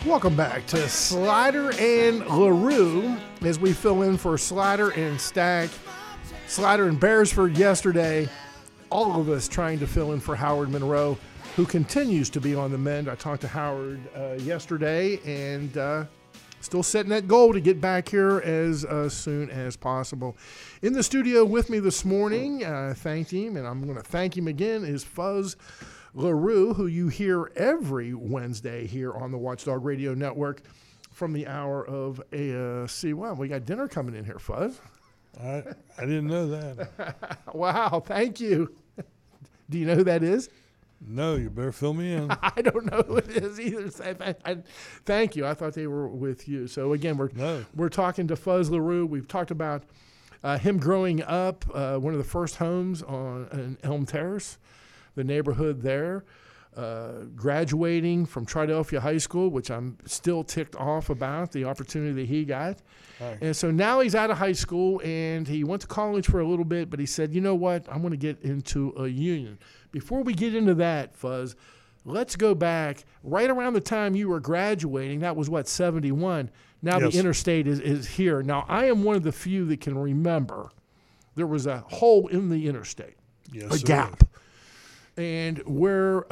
Welcome back to Slider and LaRue as we fill in for Slider and Stack. Slider and Beresford yesterday. All of us trying to fill in for Howard Monroe, who continues to be on the mend. I talked to Howard yesterday and still setting that goal to get back here as soon as possible. In the studio with me this morning, thanked him, and I'm going to thank him again, is Fuzz LaRue, who you hear every Wednesday here on the Watchdog Radio Network from the hour of ASC. Wow, we got dinner coming in here, Fuzz. I didn't know that. Wow, thank you. Do you know who that is? No, you better fill me in. I don't know who it is either. Thank you. I thought they were with you. So, again, we're talking to Fuzz LaRue. We've talked about him growing up, one of the first homes in Elm Terrace, the neighborhood there, graduating from Triadelphia High School, which I'm still ticked off about, the opportunity that he got. Right. And so now he's out of high school, and he went to college for a little bit, but he said, you know what, I'm going to get into a union. Before we get into that, Fuzz, let's go back right around the time you were graduating. That was, 71? Now Yes. The interstate is here. Now, I am one of the few that can remember there was a hole in the interstate, Yes, a sir. gap. And where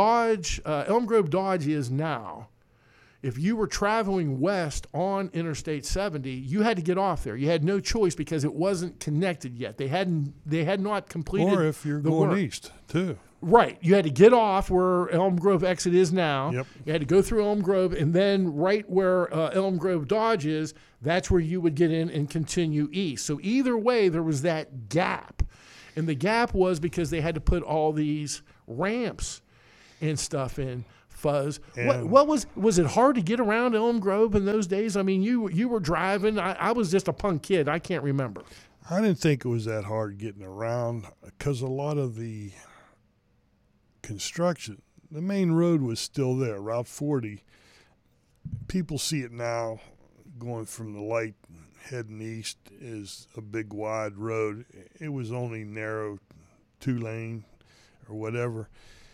Elm Grove Dodge is now, if you were traveling west on Interstate 70, you had to get off there. You had no choice because it wasn't connected yet. They had not completed. Or if you're the going work. east, too. Right. You had to get off where Elm Grove exit is now. Yep. You had to go through Elm Grove, and then right where Elm Grove Dodge is, that's where you would get in and continue east. So either way, there was that gap. And the gap was because they had to put all these ramps and stuff in, Fuzz. And What was it hard to get around Elm Grove in those days? I mean, you were driving. I was just a punk kid. I can't remember. I didn't think it was that hard getting around because a lot of the construction, the main road was still there, Route 40. People see it now going from the light heading east is a big wide road. It was only narrow 2-lane or whatever.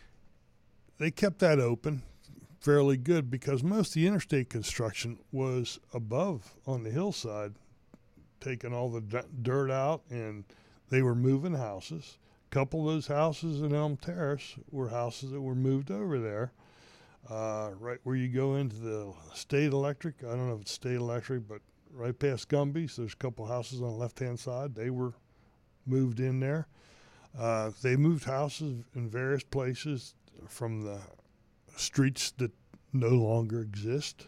They kept that open fairly good because most of the interstate construction was above on the hillside, taking all the dirt out, and they were moving houses. A couple of those houses in Elm Terrace were houses that were moved over there. Right where you go into the State Electric, I don't know if it's State Electric, but right past Gumby's, there's a couple houses on the left-hand side. They were moved in there. They moved houses in various places from the streets that no longer exist.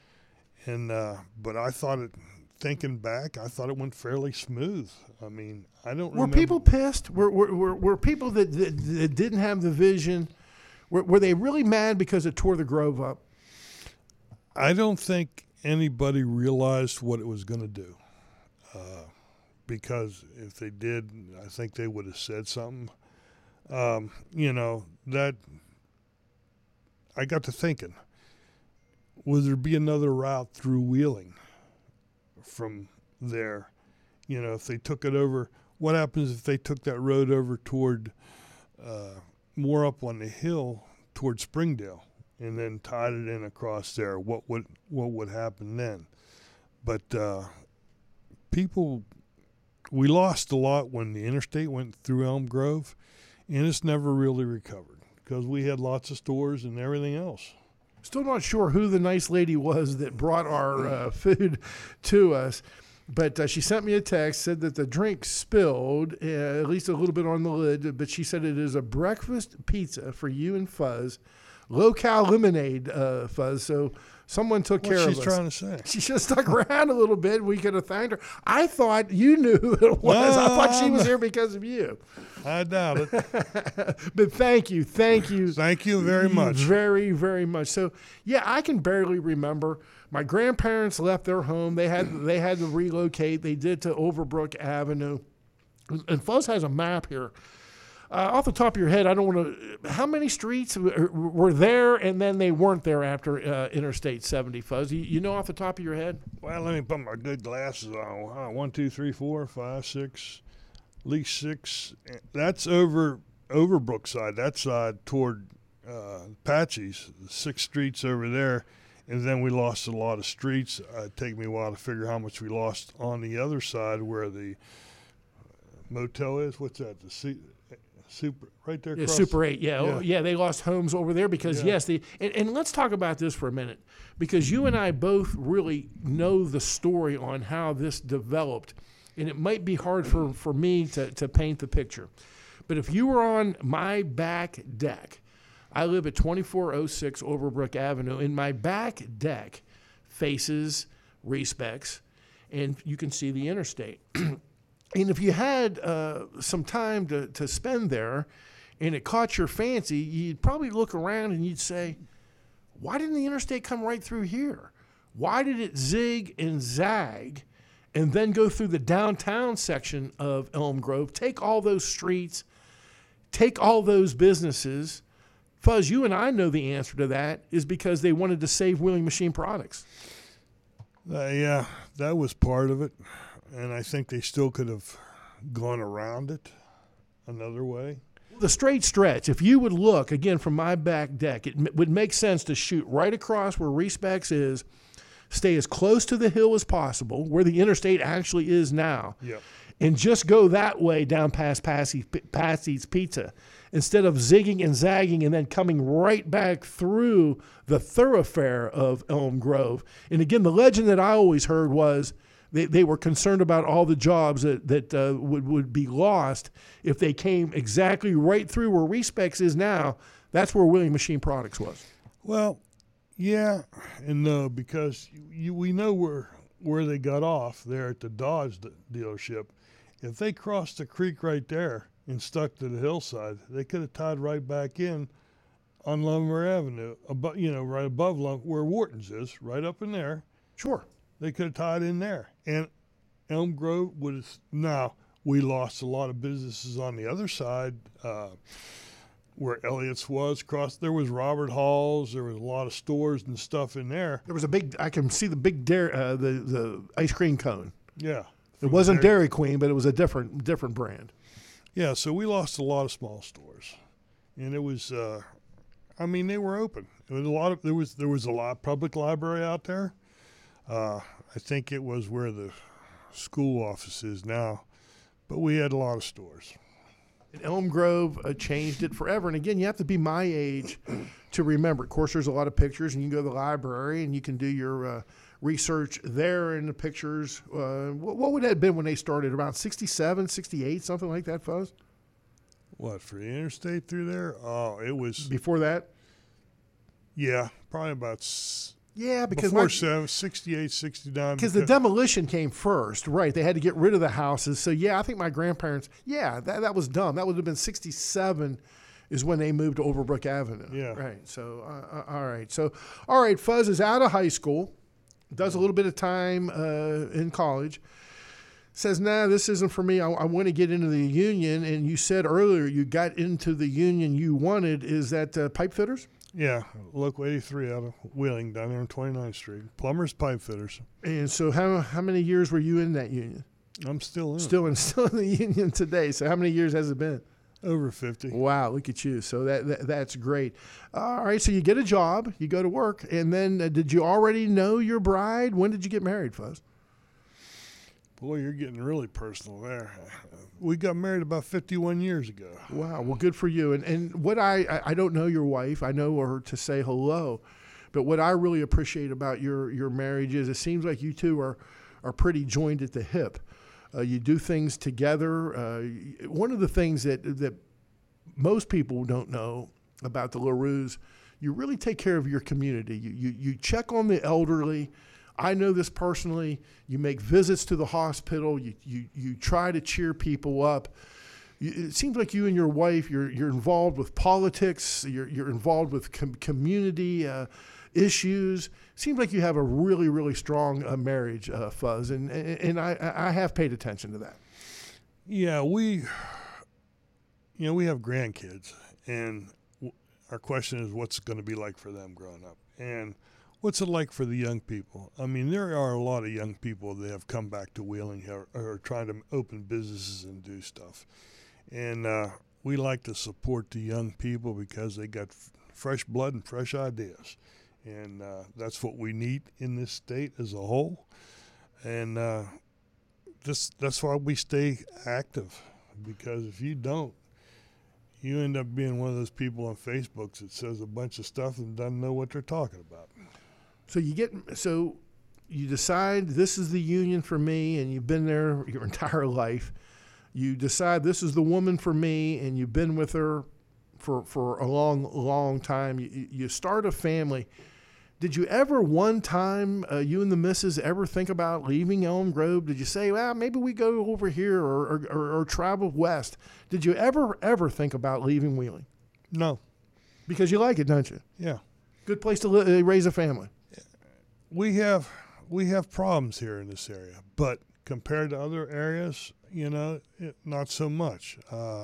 And but I thought it, thinking back, I thought it went fairly smooth. I mean, I don't remember. Were people pissed? Were people that didn't have the vision, were they really mad because it tore the Grove up? I don't think anybody realized what it was going to do. Because if they did, I think they would have said something. That I got to thinking, would there be another route through Wheeling from there? If they took it over, what happens if they took that road over toward more up on the hill toward Springdale and then tied it in across there? What would happen then? But we lost a lot when the interstate went through Elm Grove, and it's never really recovered because we had lots of stores and everything else. Still not sure who the nice lady was that brought our food to us, but she sent me a text, said that the drink spilled, at least a little bit on the lid, but she said it is a breakfast pizza for you and Fuzz, low-cal lemonade, Fuzz, so someone took care of us. What's she trying to say? She should have stuck around a little bit. We could have thanked her. I thought you knew who it was. I thought she was here because of you. I doubt it. But thank you. Thank you very much. Very, very much. So, yeah, I can barely remember. My grandparents left their home. They had to relocate. They did to Overbrook Avenue. And Fuzz has a map here. Off the top of your head, I don't want to. How many streets were there and then they weren't there after Interstate 70, Fuzz? You know off the top of your head? Well, let me put my good glasses on. 1, 2, 3, 4, 5, 6, at least 6. That's over Brookside. That side toward Patsy's, 6 streets over there. And then we lost a lot of streets. It'd take me a while to figure how much we lost on the other side where the motel is. What's that? The Super right there. Yeah, Super 8. Yeah. Yeah. Oh, yeah, they lost homes over there because, Yeah. yes, and let's talk about this for a minute because you and I both really know the story on how this developed, and it might be hard for me to paint the picture. But if you were on my back deck, I live at 2406 Overbrook Avenue, and my back deck faces Respecs, and you can see the interstate. And if you had some time to spend there and it caught your fancy, you'd probably look around and you'd say, why didn't the interstate come right through here? Why did it zig and zag and then go through the downtown section of Elm Grove, take all those streets, take all those businesses? Fuzz, you and I know the answer to that is because they wanted to save Wheeling Machine Products. Yeah, that was part of it. And I think they still could have gone around it another way. The straight stretch, if you would look, again, from my back deck, it would make sense to shoot right across where Respecs is, stay as close to the hill as possible, where the interstate actually is now, Yep. and just go that way down past Patsy's Pizza, instead of zigging and zagging and then coming right back through the thoroughfare of Elm Grove. And again, the legend that I always heard was they were concerned about all the jobs that would be lost if they came exactly right through where Respecs is now. That's where Wheeling Machine Products was. Well, yeah and no, because we know where they got off there at the Dodge dealership. If they crossed the creek right there and stuck to the hillside, they could have tied right back in on Lumber Avenue, right above where Wharton's is, right up in there. Sure. They could have tied in there. And Elm Grove would have. Now, we lost a lot of businesses on the other side where Elliott's was. There was Robert Hall's. There was a lot of stores and stuff in there. There was I can see the big the ice cream cone. Yeah. It wasn't Dairy Queen, but it was a different brand. Yeah, so we lost a lot of small stores. And it was, they were open. It was there was a lot of public library out there. I think it was where the school office is now, but we had a lot of stores. And Elm Grove changed it forever. And again, you have to be my age to remember. Of course, there's a lot of pictures, and you can go to the library and you can do your research there in the pictures. What would that have been when they started? Around 67, 68, something like that, Fuzz? What, for the interstate through there? Oh, it was... Before that? Yeah, probably about... Yeah, because before 68, 69. Because the demolition came first, right? They had to get rid of the houses. So, yeah, I think my grandparents, that was dumb. That would have been 67 is when they moved to Overbrook Avenue. Yeah. Right. So, all right. So, all right, Fuzz is out of high school, does a little bit of time in college, says, nah, this isn't for me. I want to get into the union. And you said earlier you got into the union you wanted. Is that pipe fitters? Yeah, Local 83 out of Wheeling, down there on 29th Street. Plumbers, pipe fitters. And so how many years were you in that union? I'm still in. Still in the union today. So how many years has it been? Over 50. Wow, look at you. So that's great. All right, so you get a job, you go to work, and then did you already know your bride? When did you get married, Fuzz? Boy, you're getting really personal there. We got married about 51 years ago. Wow, well, good for you. And what I don't know your wife. I know her to say hello. But what I really appreciate about your marriage is it seems like you two are pretty joined at the hip. You do things together. One of the things that most people don't know about the LaRues, you really take care of your community. You check on the elderly. I know this personally. You make visits to the hospital. You try to cheer people up. It seems like you and your wife, you're involved with politics. You're involved with community issues. Seems like you have a really, really strong marriage, Fuzz, and I have paid attention to that. Yeah, we have grandkids, and our question is what's it going to be like for them growing up, and what's it like for the young people? I mean, there are a lot of young people that have come back to Wheeling who are trying to open businesses and do stuff, and we like to support the young people because they got fresh blood and fresh ideas. and that's what we need in this state as a whole. And that's why we stay active, because if you don't, you end up being one of those people on Facebook that says a bunch of stuff and doesn't know what they're talking about. So you decide this is the union for me, and you've been there your entire life. You decide this is the woman for me, and you've been with her for a long time. You start a family. Did you ever one time, you and the missus, ever think about leaving Elm Grove? Did you say, well, maybe we go over here or travel west? Did you ever think about leaving Wheeling? No. Because you like it, don't you? Yeah. Good place to raise a family. We have problems here in this area, but compared to other areas, not so much.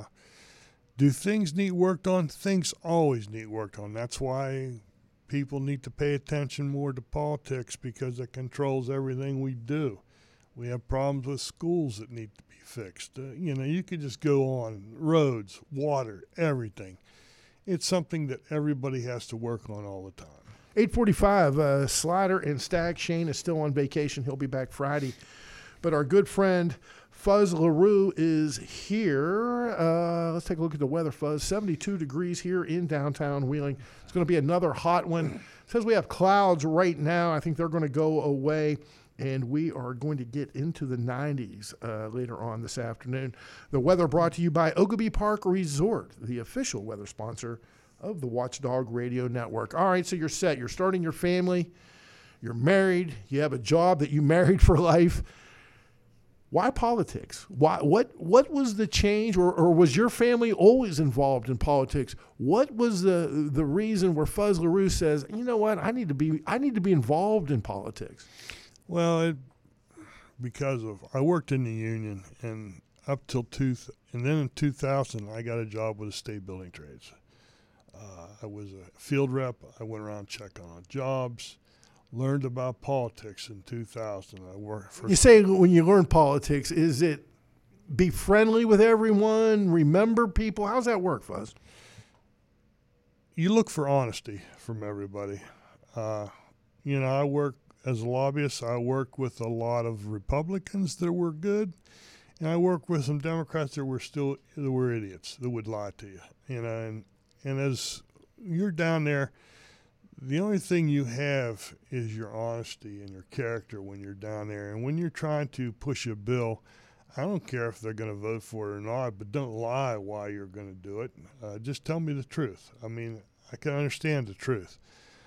Do things need worked on? Things always need worked on. That's why people need to pay attention more to politics, because it controls everything we do. We have problems with schools that need to be fixed. You could just go on. Roads, water, everything. It's something that everybody has to work on all the time. 8:45, Slider and Stack. Shane is still on vacation. He'll be back Friday. But our good friend Fuzz LaRue is here. Let's take a look at the weather, Fuzz. 72 degrees here in downtown Wheeling. It's going to be another hot one. It says we have clouds right now. I think they're going to go away, and we are going to get into the 90s later on this afternoon. The weather brought to you by Oglebay Park Resort, the official weather sponsor of the Watchdog Radio Network. All right, so you're set. You're starting your family. You're married. You have a job that you married for life. Why politics? What was the change, or was your family always involved in politics? What was the reason where Fuzz LaRue says, you know what, I need to be involved in politics? Well, I worked in the union, and and then in 2000 I got a job with the State Building Trades. I was a field rep. I went around checking on jobs. Learned about politics in 2000. I worked for. You say when you learn politics, is it be friendly with everyone, remember people? How's that work, Fuzz? You look for honesty from everybody. I work as a lobbyist. I work with a lot of Republicans that were good, and I work with some Democrats that were idiots that would lie to you. And as you're down there, the only thing you have is your honesty and your character when you're down there. And when you're trying to push a bill, I don't care if they're going to vote for it or not, but don't lie why you're going to do it. Just tell me the truth. I mean, I can understand the truth.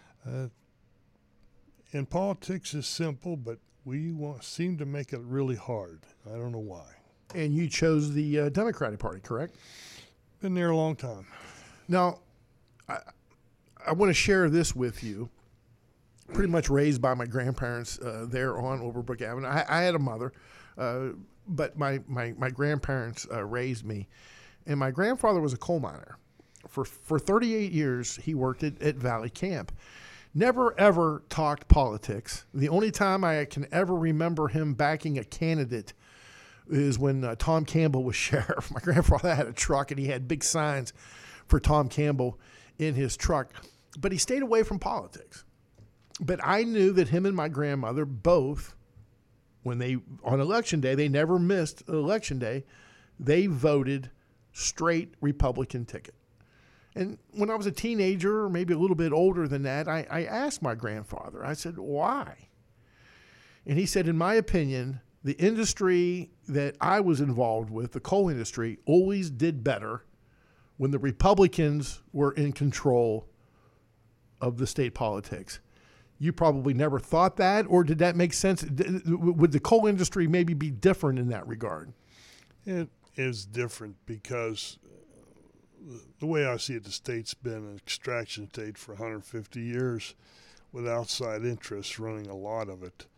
And politics is simple, but we seem to make it really hard. I don't know why. And you chose the Democratic Party, correct? Been there a long time. Now, I want to share this with you. Pretty much raised by my grandparents there on Overbrook Avenue. I had a mother, but my grandparents raised me. And my grandfather was a coal miner. For 38 years, he worked at Valley Camp. Never, ever talked politics. The only time I can ever remember him backing a candidate is when Tom Campbell was sheriff. My grandfather had a truck, and he had big signs for Tom Campbell in his truck. But he stayed away from politics. But I knew that him and my grandmother both, on election day, they never missed election day, they voted straight Republican ticket. And when I was a teenager, or maybe a little bit older than that, I asked my grandfather, I said, why? And he said, in my opinion, the industry that I was involved with, the coal industry, always did better when the Republicans were in control of the state politics. You probably never thought that, or did that make sense? Would the coal industry maybe be different in that regard? It is different because the way I see it, the state's been an extraction state for 150 years with outside interests running a lot of it.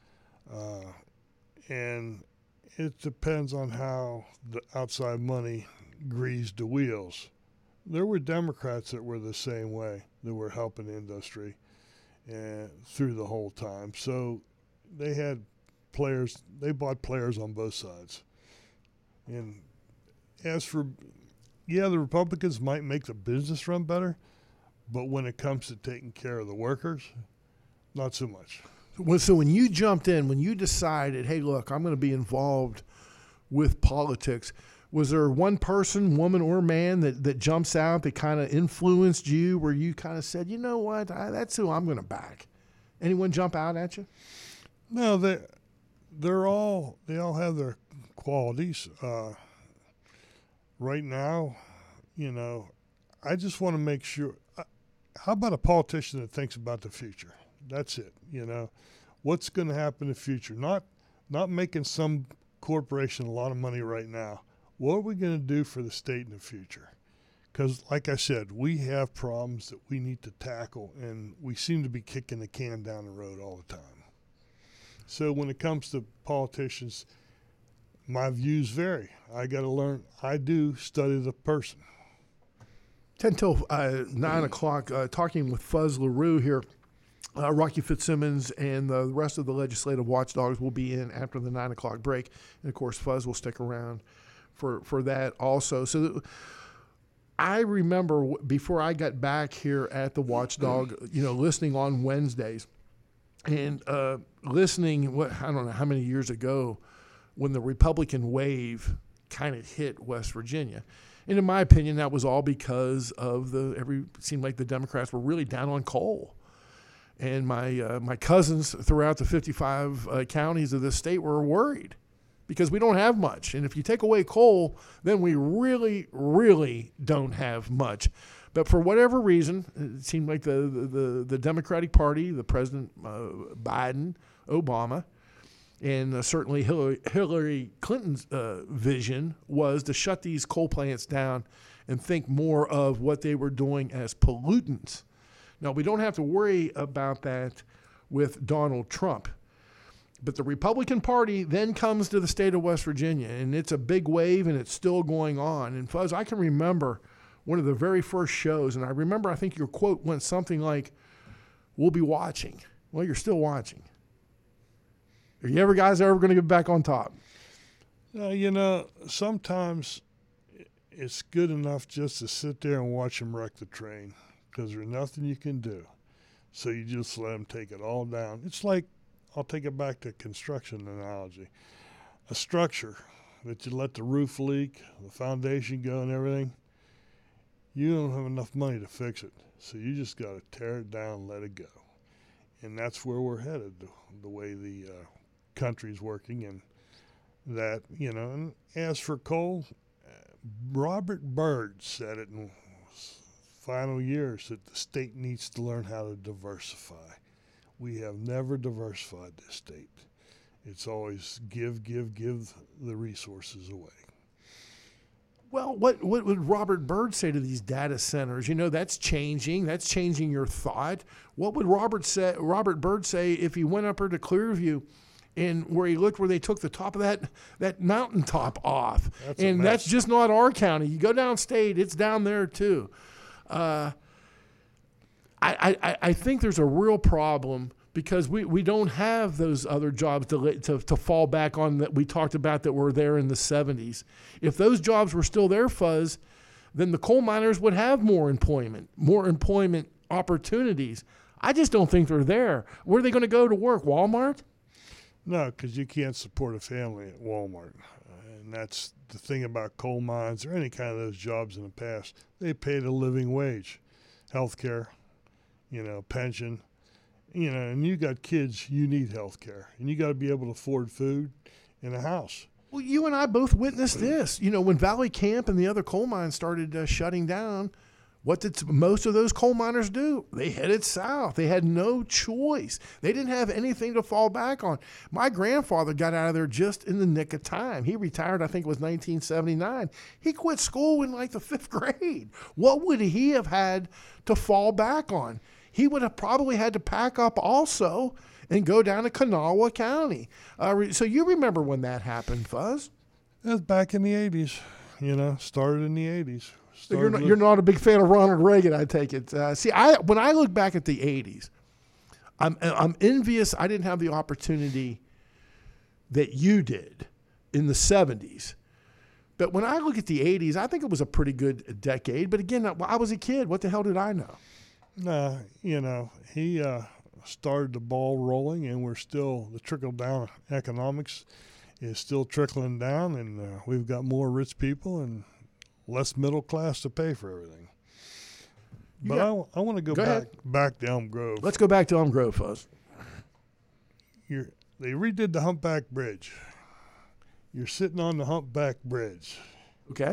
And it depends on how the outside money greased the wheels. There were Democrats that were the same way, that were helping the industry through the whole time. So they had players, they bought players on both sides. And as for, the Republicans might make the business run better, but when it comes to taking care of the workers, Not so much. So when you jumped in, when you decided, hey, look, I'm going to be involved with politics, was there one person, woman or man, that jumps out that kind of influenced you where you kind of said, you know what, that's who I'm going to back? Anyone jump out at you? No, they all have their qualities. Right now, I just want to make sure. How about a politician that thinks about the future? That's it. What's going to happen in the future? Not making some corporation a lot of money right now. What are we going to do for the state in the future? Because, like I said, we have problems that we need to tackle, and we seem to be kicking the can down the road all the time. So when it comes to politicians, my views vary. I got to learn. I do study the person. 10 till 9 o'clock, talking with Fuzz LaRue here. Rocky Fitzsimmons and the rest of the legislative watchdogs will be in after the 9 o'clock break. And, of course, Fuzz will stick around for that also. So I remember before I got back here at the Watchdog, listening on Wednesdays and listening, I don't know how many years ago, when the Republican wave kind of hit West Virginia. And in my opinion, that was all because of it seemed like the Democrats were really down on coal. And my cousins throughout the 55 counties of this state were worried because we don't have much. And if you take away coal, then we really, really don't have much. But for whatever reason, it seemed like the Democratic Party, the President Biden, Obama, and certainly Hillary Clinton's vision was to shut these coal plants down and think more of what they were doing as pollutants. Now, we don't have to worry about that with Donald Trump. But the Republican Party then comes to the state of West Virginia, and it's a big wave, and it's still going on. And Fuzz, I can remember one of the very first shows, and I think your quote went something like, "We'll be watching." Well, you're still watching. Are you guys ever going to get back on top? Sometimes it's good enough just to sit there and watch them wreck the train because there's nothing you can do. So you just let them take it all down. It's like, I'll take it back to construction analogy. A structure that you let the roof leak, the foundation go and everything, you don't have enough money to fix it. So you just got to tear it down and let it go. And that's where we're headed, the way the country's working. And that, and as for coal, Robert Byrd said it in final years that the state needs to learn how to diversify. We have never diversified this state. It's always give the resources away. Well, what would Robert Byrd say to these data centers? That's changing. That's changing your thought. What would Robert Byrd say if he went up there to Clearview and where he looked where they took the top of that mountaintop off? That's just not our county. You go downstate, it's down there too. I think there's a real problem because we don't have those other jobs to fall back on that we talked about that were there in the 70s. If those jobs were still there, Fuzz, then the coal miners would have more employment opportunities. I just don't think they're there. Where are they going to go to work? Walmart? No, because you can't support a family at Walmart. And that's the thing about coal mines or any kind of those jobs in the past. They paid a living wage, health care, pension, and you got kids, you need health care. And you got to be able to afford food and a house. Well, you and I both witnessed this. When Valley Camp and the other coal mines started shutting down, what did most of those coal miners do? They headed south. They had no choice. They didn't have anything to fall back on. My grandfather got out of there just in the nick of time. He retired, I think it was 1979. He quit school in like the 5th grade. What would he have had to fall back on? He would have probably had to pack up also and go down to Kanawha County. So you remember when that happened, Fuzz? That was back in the 80s, started in the 80s. You're not a big fan of Ronald Reagan, I take it. When I look back at the 80s, I'm envious I didn't have the opportunity that you did in the 70s. But when I look at the 80s, I think it was a pretty good decade. But again, I was a kid. What the hell did I know? He started the ball rolling, and the trickle-down economics is still trickling down, and we've got more rich people and less middle class to pay for everything. But I want to go back to Elm Grove. Let's go back to Elm Grove, Fuzz. They redid the Humpback Bridge. You're sitting on the Humpback Bridge. Okay.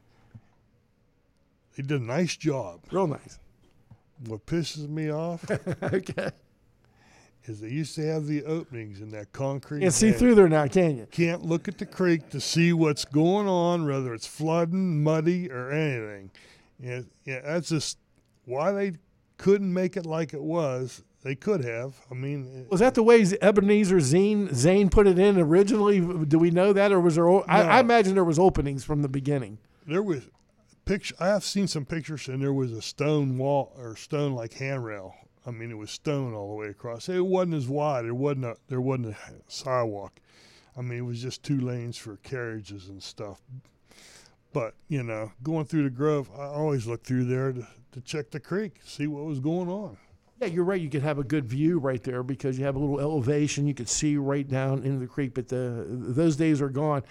They did a nice job. Real nice. What pisses me off okay. is they used to have the openings in that concrete. Can't see through there now, can you? Can't look at the creek to see what's going on, whether it's flooding, muddy, or anything. Yeah, that's just why they couldn't make it like it was. They could have. I mean, was that the way Ebenezer Zane put it in originally? Do we know that, or was there? No. I imagine there was openings from the beginning. There was I have seen some pictures, and there was a stone wall or stone like handrail. I mean, it was stone all the way across. It wasn't as wide. There wasn't a sidewalk. I mean, it was just 2 lanes for carriages and stuff. But going through the Grove, I always looked through there to check the creek, see what was going on. Yeah, you're right. You could have a good view right there because you have a little elevation. You could see right down into the creek, but those days are gone.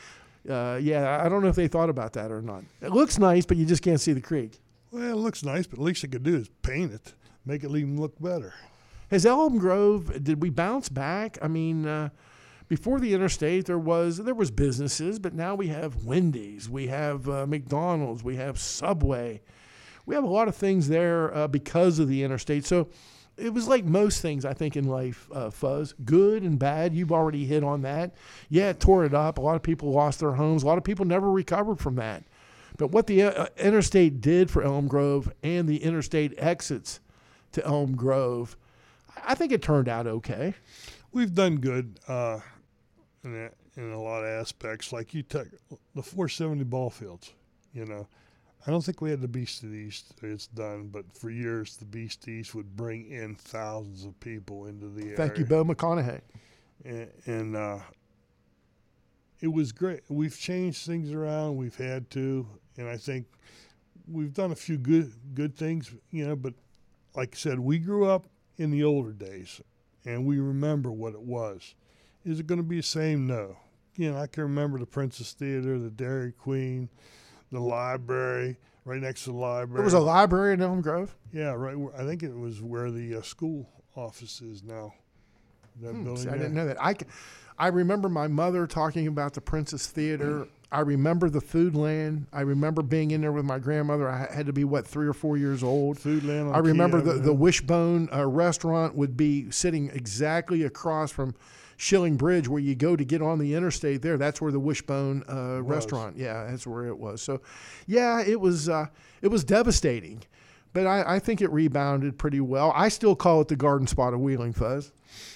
I don't know if they thought about that or not. It looks nice, but you just can't see the creek. Well, it looks nice, but the least they could do is paint it, make it even look better. Has Elm Grove, did we bounce back? I mean, before the interstate, there was businesses, but now we have Wendy's, we have McDonald's, we have Subway. We have a lot of things there because of the interstate. So it was like most things, I think, in life, Fuzz. Good and bad. You've already hit on that. Yeah, it tore it up. A lot of people lost their homes. A lot of people never recovered from that. But what the interstate did for Elm Grove and the interstate exits to Elm Grove, I think it turned out okay. We've done good in a lot of aspects. Like you took the 470 ball fields, I don't think we had the Beast of the East. It's done, but for years the Beast East would bring in thousands of people into the area. Thank you, Bo McConaughey. And it was great. We've changed things around. We've had to, and I think we've done a few good things. But like I said, we grew up in the older days, and we remember what it was. Is it going to be the same? No. I can remember the Princess Theater, the Dairy Queen, the library, right next to the library. There was a library in Elm Grove? Yeah, right. I think it was where the school office is now. That building. See, I didn't know that. I remember my mother talking about the Princess Theater. I remember the Foodland. I remember being in there with my grandmother. I had to be, 3 or 4 years old. Foodland. I remember the Wishbone restaurant would be sitting exactly across from Schilling Bridge, where you go to get on the interstate there. That's where the Wishbone restaurant. Yeah, that's where it was. So, yeah, it was devastating, but I think it rebounded pretty well. I still call it the Garden Spot of Wheeling, Fuzz.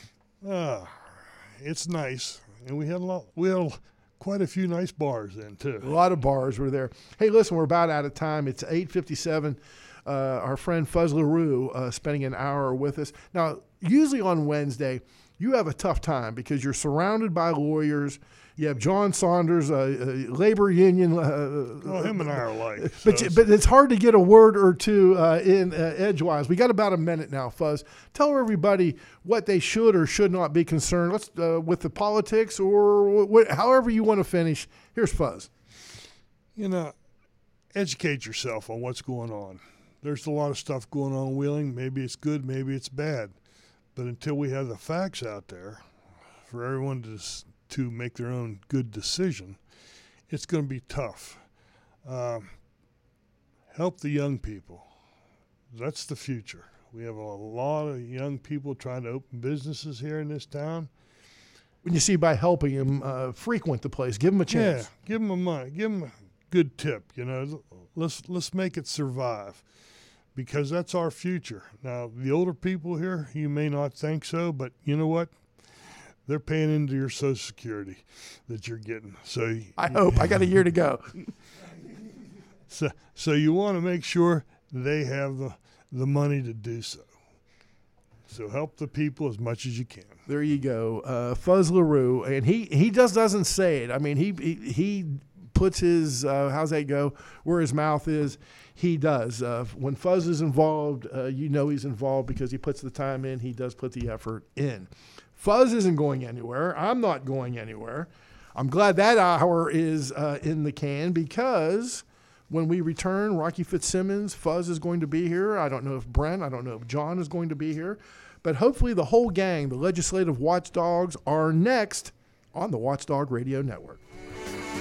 It's nice, and we had quite a few nice bars then too. A lot of bars were there. Hey, listen, we're about out of time. It's 8:57. Our friend Fuzz LaRue spending an hour with us. Now, usually on Wednesday, you have a tough time because you're surrounded by lawyers. You have John Saunders, labor union. Him and I are alike. But it's hard to get a word or two in edgewise. We got about a minute now, Fuzz. Tell everybody what they should or should not be concerned. Let's with the politics or however you want to finish. Here's Fuzz. Educate yourself on what's going on. There's a lot of stuff going on in Wheeling. Maybe it's good, maybe it's bad. But until we have the facts out there for everyone to make their own good decision, it's going to be tough. Help the young people. That's the future. We have a lot of young people trying to open businesses here in this town. When you see by helping them frequent the place, give them a chance. Yeah, give them a money. Give them a good tip. Let's make it survive. Because that's our future. Now, the older people here, you may not think so, but you know what? They're paying into your Social Security that you're getting. So I hope. I got a year to go. So you want to make sure they have the money to do so. So help the people as much as you can. There you go. Fuzz LaRue. And he just doesn't say it. I mean, he puts his, how's that go, where his mouth is, he does. When Fuzz is involved, you know he's involved because he puts the time in. He does put the effort in. Fuzz isn't going anywhere. I'm not going anywhere. I'm glad that hour is in the can because when we return, Rocky Fitzsimmons, Fuzz is going to be here. I don't know if Brent, I don't know if John is going to be here. But hopefully the whole gang, the legislative watchdogs, are next on the Watchdog Radio Network.